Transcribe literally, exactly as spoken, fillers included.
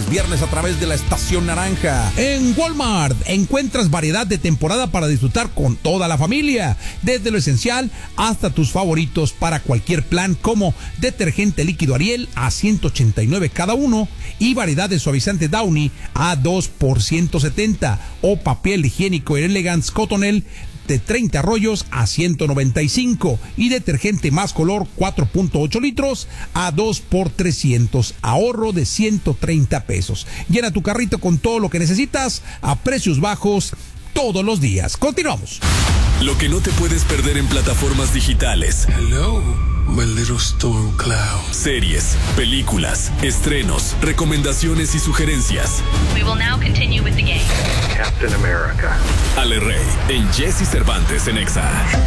lunes, viernes a través de la Estación Naranja. En Walmart encuentras variedad de temporada para disfrutar con toda la familia, desde lo esencial hasta tus favoritos para cualquier plan, como detergente líquido Ariel a ciento ochenta y nueve cada uno y variedad de suavizante Downy a dos por ciento setenta, o papel higiénico Elegance Cottonelle de treinta rollos a ciento noventa y cinco y detergente Más Color cuatro punto ocho litros a dos por trescientos, ahorro de ciento treinta pesos. Llena tu carrito con todo lo que necesitas a precios bajos todos los días. Continuamos. Lo que no te puedes perder en plataformas digitales. Hello, my little storm cloud. Series, películas, estrenos, recomendaciones y sugerencias. We will now continue with the game. Captain America. Ale Rey en Jesse Cervantes en Exa.